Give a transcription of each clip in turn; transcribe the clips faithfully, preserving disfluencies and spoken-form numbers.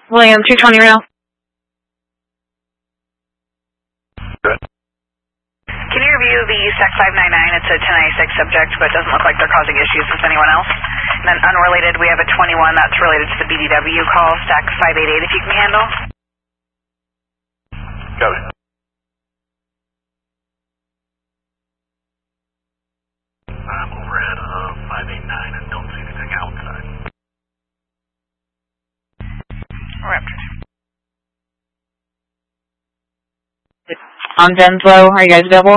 William, two twenty rail. Good. Can you review the S E C five ninety-nine? It's a ten ninety-six subject, but it doesn't look like they're causing issues with anyone else. And then unrelated, we have a twenty-one that's related to the B D W call, stack five eighty-eight if you can handle. Got it. I'm overhead of five eighty-nine and don't see anything outside. Raptors. On Denslow, are you guys available?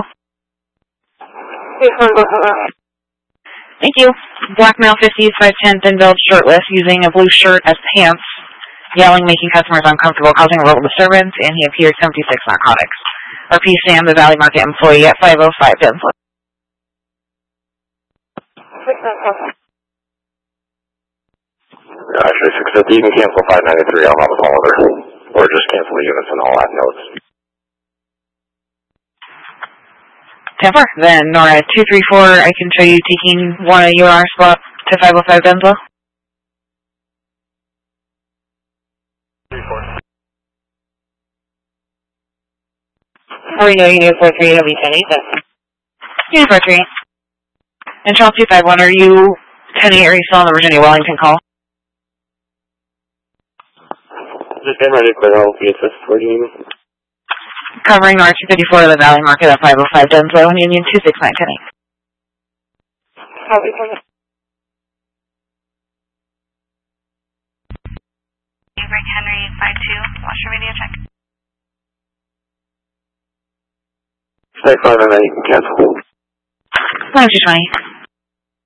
Thank you. Black male fifties, five ten, thin belt, shirtless, using a blue shirt as pants, yelling, making customers uncomfortable, causing a verbal disturbance, and he appears seventy-six narcotics. R P Sam, the Valley Market employee at five oh five Denslow. Actually, six fifty, you can cancel five ninety-three, I'll have a call other. Or just cancel the units and all that notes. ten four. Then Nora, two three four, I can show you taking one of your R spot to five oh five Denslow. three four. Oh, you know, you need four three, it'll be ten eight then. Yeah, four three. And Charles two five one, are you ten eight, are you still on the Virginia Wellington call? Just getting ready to clear all the assist for you. Covering R two fifty-four of the Valley Market at five oh five Denslow and Union two six nine ten eight. Copy, copy. Break Henry five two, watch your radio check. Stay five and then you can cancel. one two twenty.